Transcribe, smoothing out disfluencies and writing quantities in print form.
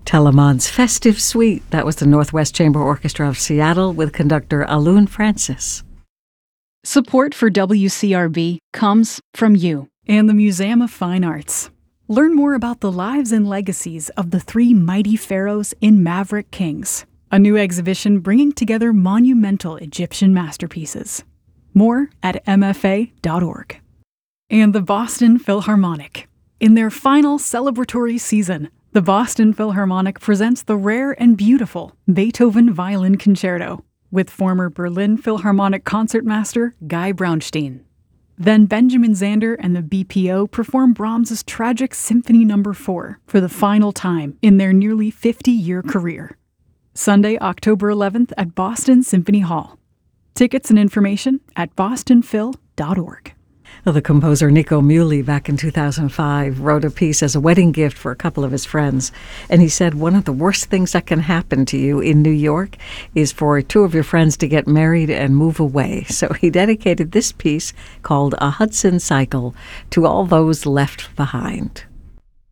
Telemann's Festive Suite. That was the Northwest Chamber Orchestra of Seattle with conductor Alun Francis. Support for WCRB comes from you and the Museum of Fine Arts. Learn more about the lives and legacies of the three mighty pharaohs in Maverick Kings, a new exhibition bringing together monumental Egyptian masterpieces. More at mfa.org. And the Boston Philharmonic. In their final celebratory season, the Boston Philharmonic presents the rare and beautiful Beethoven Violin Concerto with former Berlin Philharmonic concertmaster Guy Braunstein. Then Benjamin Zander and the BPO perform Brahms's tragic Symphony No. 4 for the final time in their nearly 50-year career. Sunday, October 11th at Boston Symphony Hall. Tickets and information at bostonphil.org. The composer Nico Muhly, back in 2005, wrote a piece as a wedding gift for a couple of his friends. And he said, one of the worst things that can happen to you in New York is for two of your friends to get married and move away. So he dedicated this piece called A Hudson Cycle to all those left behind.